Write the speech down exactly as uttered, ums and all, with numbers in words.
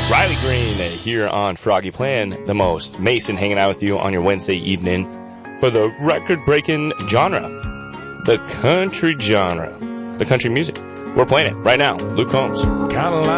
Riley Green here on Froggy Playing the most. Mason hanging out with you on your Wednesday evening for the record-breaking genre, the country genre, the country music. We're playing it right now. Luke Combs. Kind of like